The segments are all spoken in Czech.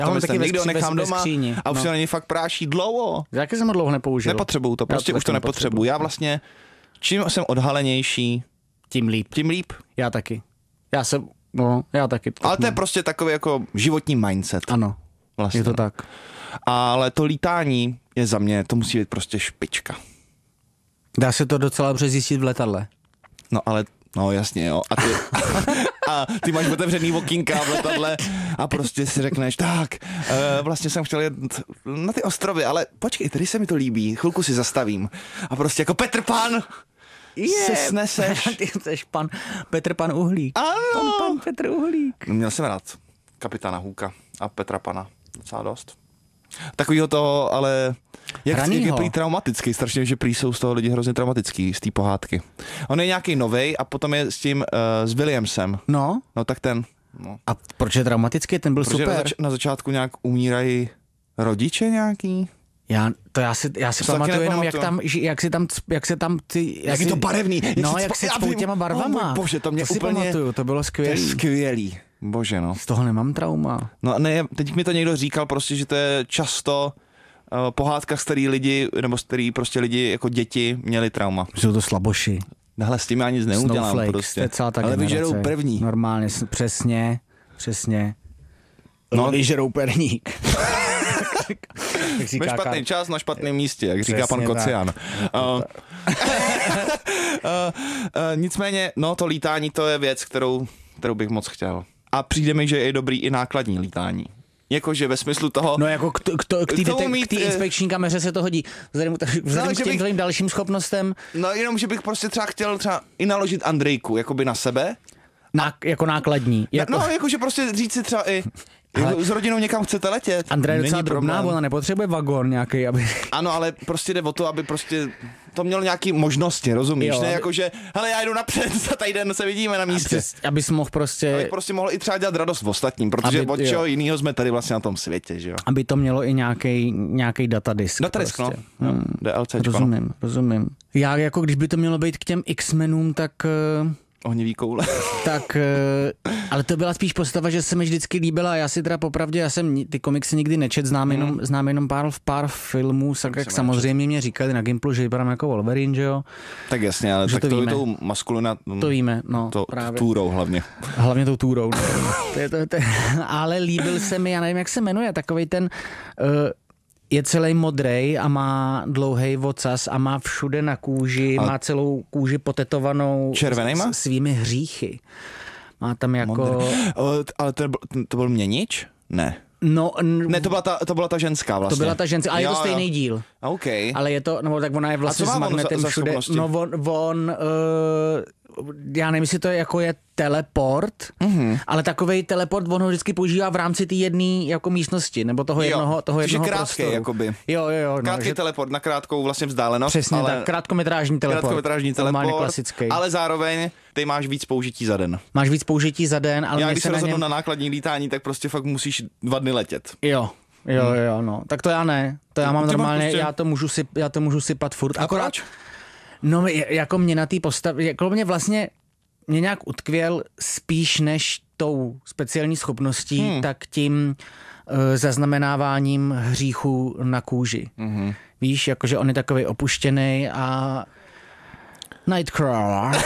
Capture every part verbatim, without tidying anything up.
Já to mám taky někdo ve, nechám ve, doma skříni. a už no. se na něj fakt práší dlouho. Jaký jsem ho dlouho nepoužil? Nepotřebuju to, prostě to už to nepotřebuju. Já vlastně, čím jsem odhalenější, tím líp. tím líp. Já taky. Já jsem, no, já taky. Ale to je prostě takový jako životní mindset. Ano, vlastně. je to tak. Ale to lítání je za mě, to musí být prostě špička. Dá se to docela dobře zjistit v letadle. No ale, no jasně jo. A ty, a ty máš otevřený okýnka v letadle a prostě si řekneš, tak, e, vlastně jsem chtěl jet na ty ostrovy, ale počkej, tady se mi to líbí, chvilku si zastavím. A prostě jako Petr Pan Je, se sneseš. Ty jsi pan Petr Pan Uhlík. Ano. Pan, pan Petr Uhlík. Měl jsem rád kapitána Hůka a Petra Pana. Docela dost. Takovýho toho, ale jak, jak je prý traumatický, strašně, že prý jsou z toho lidi hrozně traumatický, z té pohádky. On je nějaký novej a potom je s tím, uh, s Williamsem. No. No tak ten. No. A proč je traumatický? Ten byl Protože super. Na, zač- na začátku nějak umírají rodiče nějaký. Já, to já si, já si To pamatuju jenom, jak, tam, jak, si tam, jak se tam ty... Jak si, je to barevný. Jak no, se jak se cpou těma barvama. Oh, bože, to mě to úplně... si pamatuju, to bylo skvělý. To je skvělý. Bože, no. Z toho nemám trauma. No ne, teď mi to někdo říkal prostě, že to je často uh, pohádka, z který lidi, nebo z který prostě lidi jako děti měli trauma. Jsou to slaboši. Hele, s tím já nic neudělám Snowflakes, prostě. To je celá ta ale generace. vyžerou první. Normálně, přesně, přesně. No, vyžerou perník. Ve špatný čas na špatném místě, jak říká pan Kocián. Uh, uh, uh, nicméně, no to lítání, to je věc, kterou, kterou bych moc chtěl. A přijde mi, že je dobrý i nákladní lítání. Jakože ve smyslu toho... No jako k, t- k, to, k té mít, inspekční kameře se to hodí. Vzhledem, vzhledem no, k těm bych, dalším schopnostem. No jenom, že bych prostě třeba chtěl třeba i naložit Andrejku, jakoby na sebe. Na, jako nákladní. Jako... No, jakože prostě říct si třeba i... Ale s rodinou někam chcete letět. Andrea je docela drobná, ona nepotřebuje vagón nějaký, aby... Ano, ale prostě jde o to, aby prostě to mělo nějaký možnosti, rozumíš? Jo, ne aby... jako, že hele, já jdu napřed, za týden se vidíme na místě. Přes, abys mohl prostě... Abych prostě mohl i třeba dělat radost v ostatním, protože aby, od čeho jinýho jsme tady vlastně na tom světě, že jo? Aby to mělo i nějaký nějaký datadisk. Datadisk, prostě. no. Hmm. DLCčko. Rozumím, rozumím. Já jako, když by to mělo být k těm X-menům, tak... Ohnivý koule. Tak, ale to byla spíš postava, že se mi vždycky líbila. Já si teda popravdě, já jsem ty komiksy nikdy nečet, znám, mm. jenom, znám jenom pár, pár filmů, tak jak samozřejmě mě říkali na Gimplu, že vypadám jako Wolverine, že jo? Tak jasně, ale že tak to, to víme. tou maskulina... To víme, no to, právě. Túrou hlavně. Hlavně tou túrou. No. to je, to, to, ale líbil se mi, já nevím, jak se jmenuje, takovej ten... Uh, je celý modrej a má dlouhý vocas a má všude na kůži, ale má celou kůži potetovanou červenýma? Svými hříchy. Má tam jako... O, ale to, to byl měnič? Ne. No, n... Ne, to byla ta, to byla ta ženská vlastně. To byla ta ženská, ale jo, je to stejný jo. díl. Okay. Ale je to, no tak ona je vlastně s magnetem všude. No on, on uh, já nevím, jestli to je jako je teleport, mm-hmm. ale takovej teleport on ho vždycky používá v rámci té jedné jako místnosti, nebo toho jednoho, jo, toho jednoho krátký, prostoru. Jakoby. Jo, jo, jo. Krátký no, že... teleport na krátkou vlastně vzdálenost. Přesně ale... tak, krátkometrážní teleport. Krátkometrážní teleport, klasický. Ale zároveň ty máš víc použití za den. Máš víc použití za den, ale já když se rozhodnu na, něm... na nákladní lítání, tak prostě fakt musíš dva dny letět. Jo. Jo, jo, no. Tak to já ne. To já mám Ty normálně, prostě... já to můžu si, já to můžu sypat furt. A akorát, proč? No, jako mě na té postavě, jako mě vlastně, mě nějak utkvěl spíš než tou speciální schopností, hmm. tak tím uh, zaznamenáváním hříchů na kůži. Hmm. Víš, jakože on je takovej opuštěnej a Nightcrawler.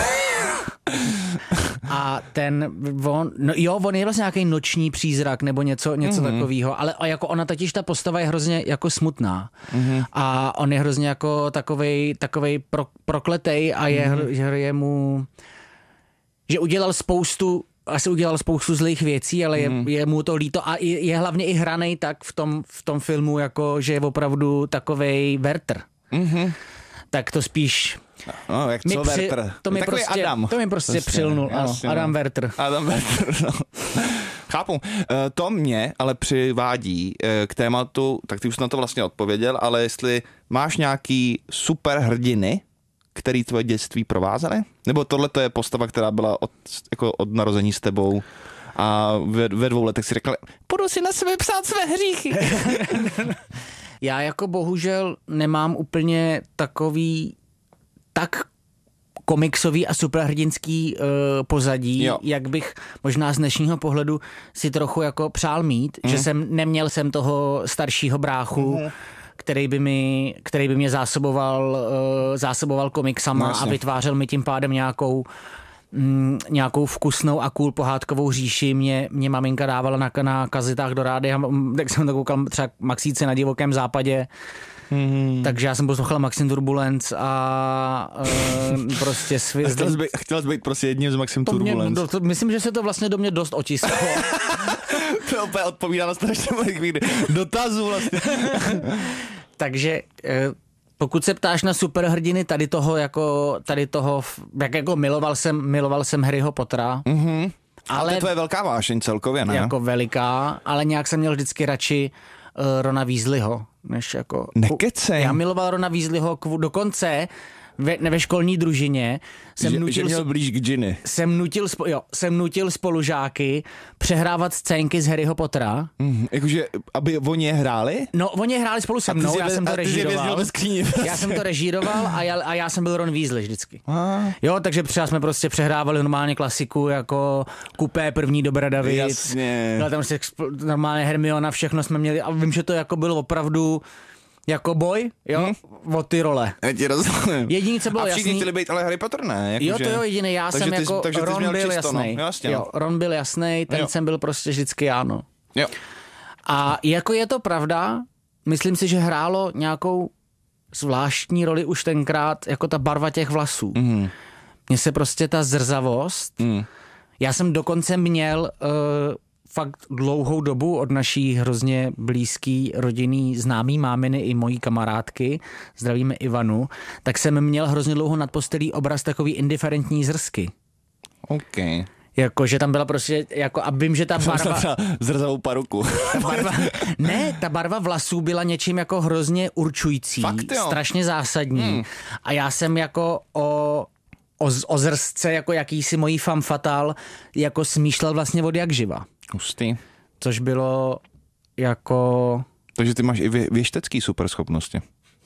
A ten, on, no jo, on je vlastně nějaký noční přízrak nebo něco, něco mm-hmm. takového, ale jako ona totiž ta postava je hrozně jako smutná mm-hmm. a on je hrozně jako takovej, takovej pro, prokletej a je, mm-hmm. že je mu, že udělal spoustu, asi udělal spoustu zlých věcí, ale je, mm. je mu to líto a je, je hlavně i hranej tak v tom, v tom filmu, jako že je opravdu takovej Werther. Mm-hmm. Tak to spíš... No, jak co při, Werther? To mi Takový prostě, Adam. To mi prostě Vlastně, přilnul, ano, jasně, Adam no. Werther. Adam Werther, no. Chápu. To mě ale přivádí k tématu, tak ty už na to vlastně odpověděl, ale jestli máš nějaký super hrdiny, který tvoje dětství provázely? Nebo tohle to je postava, která byla od, jako od narození s tebou a ve, ve dvou letech si řekla, budu si na sebe psát své hříchy. Já jako bohužel nemám úplně takový tak komiksový a superhrdinský uh, pozadí, jo. jak bych možná z dnešního pohledu si trochu jako přál mít, mm. že jsem neměl jsem toho staršího bráchu, mm. který by, mi, který by mě zásoboval, uh, zásoboval komiksama no, a vytvářel mi tím pádem nějakou mm, nějakou vkusnou a cool pohádkovou říši. Mě, mě maminka dávala na, na kazetách do rádia, tak jsem to koukal třeba Maxíci na divokém západě. Mm-hmm. Takže já jsem poslouchal Maxim Turbulence a uh, prostě svý... Chtěl jsi být, chtěl jsi být prostě jedním z Maxim to mě, Turbulence. do, to, myslím, že se to vlastně do mě dost otisklo. To opět odpovídá na strašně moich dotazů vlastně. Takže pokud se ptáš na superhrdiny tady toho, jako, tady toho, jak jako miloval jsem, miloval jsem Harryho Pottera. Mm-hmm. Ale to je tvoje velká vášeň celkově, ne? Jako veliká, ale nějak jsem měl vždycky radši uh, Rona Weasleyho, než jako... Nekecej. Já miloval Rona Weasleyho dokonce ve, ne ve školní družině. Jsem že, nutil, že měl blíž k Ginny. Jsem nutil, jo, jsem nutil spolužáky přehrávat scénky z Harryho Pottera. Mm, jakože, aby oni je hráli? No, oni je hráli spolu se mnou, já jsem to režíroval. Já jsem to režíroval a já, a já jsem byl Ron Weasley vždycky. A. Jo, takže třeba jsme prostě přehrávali normálně klasiku jako Kupé první Dobrodavy. Jasně. Byla tam prostě normálně Hermiona, všechno jsme měli a vím, že to jako bylo opravdu jako boj, jo, hmm? o ty role. Já ti rozumím. Jediný, co bylo a všichni jasný... chtěli být ale Harry Potter, ne? Jako jo, to jo, jediný, já takže jsem ty, jako, takže Ron byl čisto, jasnej. No. Jasně, jo, Ron byl jasnej, ten jo. jsem byl prostě vždycky já, no. Jo. A jako je to pravda, myslím si, že hrálo nějakou zvláštní roli už tenkrát, jako ta barva těch vlasů. Mm. Mně se prostě ta zrzavost, mm. já jsem dokonce měl... Uh, fakt dlouhou dobu od naší hrozně blízký rodinný známý máminy i mojí kamarádky, zdravíme Ivanu, tak jsem měl hrozně dlouho nad postelí obraz takový indiferentní zrsky. OK. Jako, že tam byla prostě, jako, a vím, že ta barva... Zrzavou paruku. Ta barva, ne, ta barva vlasů byla něčím jako hrozně určující, fakt, jo. strašně zásadní. Hmm. A já jsem jako o... O, o zrsce jako jakýsi mojí femme fatale jako smýšlel vlastně od jak živa. Hustý. Což bylo jako... Takže ty máš i vě, věštecký superschopnosti.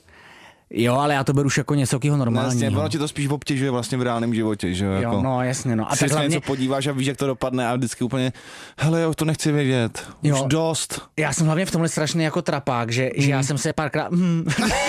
Jo, ale já to beru už jako něco normálního. Vlastně, ono ti to spíš obtěžuje vlastně v reálném životě, že jo? Jo, jako, no jasně, no. A tak hlavně... něco podíváš a víš, jak to dopadne a vždycky úplně, hele jo, to nechci vědět, už jo, dost. Já jsem hlavně v tomhle strašný jako trapák, že, mm. že já jsem se párkrát... Mm.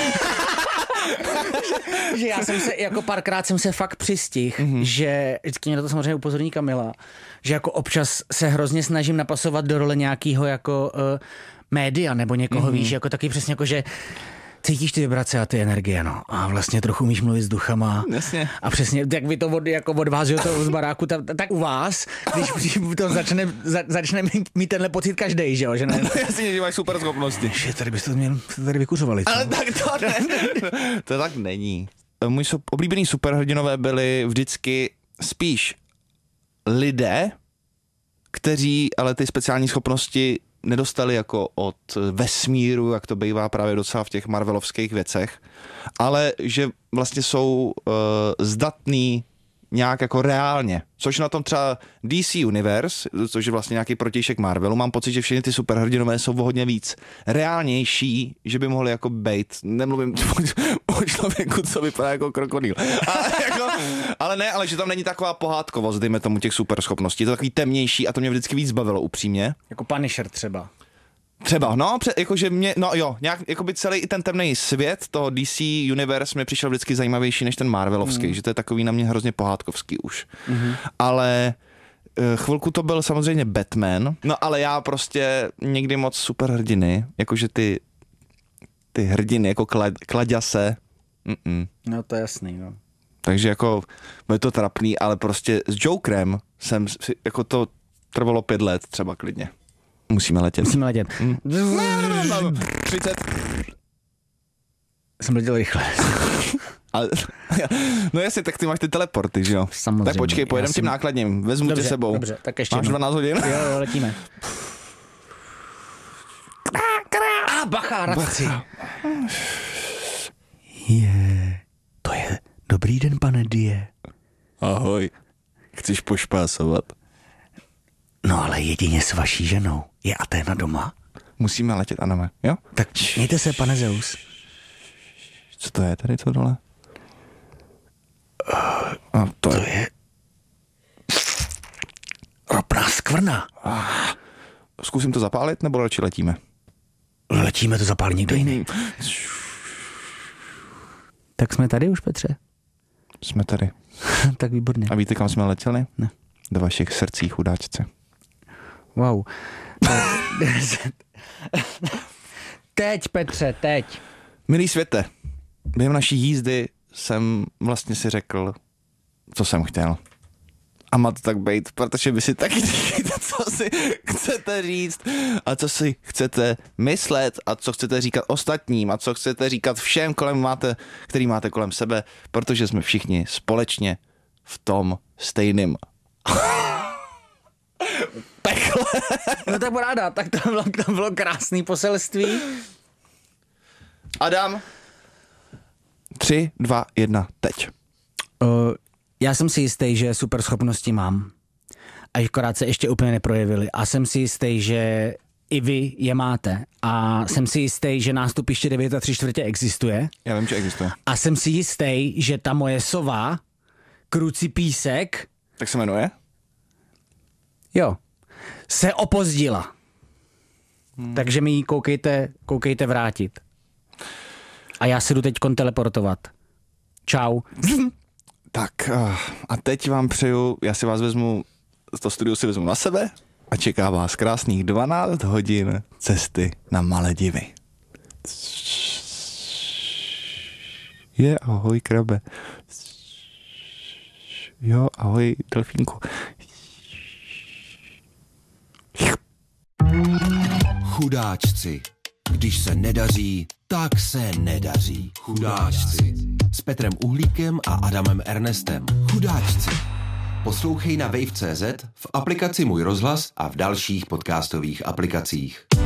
že já jsem se, jako párkrát jsem se fakt přistihl, mm-hmm. že vždycky mě na to samozřejmě upozorní Kamila, že jako občas se hrozně snažím napasovat do role nějakého jako uh, média nebo někoho, mm-hmm. víš, jako taky přesně jako, že cítíš ty vibrace a ty energie, no. A vlastně trochu umíš mluvit s duchama. Jasně. A přesně, jak vy to od, jako od vás, že to z baráku, tak, tak u vás, když to začne, za, začne mít tenhle pocit každej, že jo? Že ne? Jasně, že máš super schopnosti. Že tady byste to měl, tady vykuřovali. Co? Ale tak to ne. To tak není. Můj oblíbený superhrdinové byli vždycky spíš lidé, kteří ale ty speciální schopnosti nedostali jako od vesmíru, jak to bývá právě docela v těch marvelovských věcech, ale že vlastně jsou uh, zdatný nějak jako reálně. Což na tom třeba D C Universe, což je vlastně nějaký protějšek Marvelu, mám pocit, že všechny ty superhrdinové jsou hodně víc reálnější, že by mohli jako bejt. Nemluvím o člověku, co vypadá jako krokodýl. Ale, jako, ale ne, ale že tam není taková pohádkovost, dejme tomu těch superschopností. Je to takový temnější a to mě vždycky víc bavilo, upřímně. Jako Punisher třeba. Třeba, no, jakože mě, no jo, nějak, jakoby celý i ten temný svět toho D C Universe mě přišel vždycky zajímavější než ten Marvelovský, mm. že to je takový na mě hrozně pohádkovský už. Mm-hmm. Ale chvilku to byl samozřejmě Batman, no ale já prostě někdy moc superhrdiny, jakože ty, ty hrdiny, jako klad, kladěse. Mm-mm. No to je jasný, no. Takže jako, je to trapný, ale prostě s Jokerem jsem, jako to trvalo pět let třeba klidně. Musíme letět. Musíme letět. Mm. třicet Jsem letěl rychle. Ale, no jasně, tak ty máš ty teleporty, že jo? Samozřejmě. Tak počkej, pojedem tím nákladním, vezmu dobře, tě sebou. Dobře, tak ještě. Máš dvanáct hodin? Jo, jo, letíme. A ah, bacha, radci. Je, to je dobrý den, pane Die. Ahoj, chceš pošpásovat? No ale jedině s vaší ženou. Je Aténa doma? Musíme letět, Aname, jo? Tak mějte se, pane Zeus. Co to je tady, co dole? A to, To je... je ropná skvrna. Zkusím to zapálit, nebo radši letíme? Letíme, to zapálí někdo jiný. Tak jsme tady už, Petře? Jsme tady. Tak výborně. A víte, kam jsme letěli? Ne. Do vašich srdcí, chudáčce. Wow. Teď, Petře, teď. Milý světe, během naší jízdy jsem vlastně si řekl, co jsem chtěl. A má to tak být, protože vy si taky říkáte, co si chcete říct a co si chcete myslet a co chcete říkat ostatním a co chcete říkat všem, kolem máte, který máte kolem sebe, protože jsme všichni společně v tom stejným pekle. No tak ráda, tak to bylo, to bylo krásný poselství. Adam, tři, dva, jedna, teď. Uh, já jsem si jistý, že super schopnosti mám. A akorát se ještě úplně neprojevily. A jsem si jistý, že i vy je máte. A jsem si jistý, že nástupiště devět a tři čtvrtě existuje. Já vím, že existuje. A jsem si jistý, že ta moje sova, krucí písek, Tak se jmenuje? jo, se opozdila. Hmm. Takže mi ji koukejte, koukejte vrátit. A já se jdu teď teleportovat. Čau. Tak a teď vám přeju, já si vás vezmu, to studio si vezmu na sebe a čeká vás krásných dvanáct hodin cesty na Maledivy. Je, ahoj krabe. Jo, ahoj delfínku. Chudáčci. Když se nedaří, tak se nedaří. Chudáčci. S Petrem Uhlíkem a Adamem Ernestem. Chudáčci. Poslouchej na wave tečka cé zet, v aplikaci Můj rozhlas a v dalších podcastových aplikacích.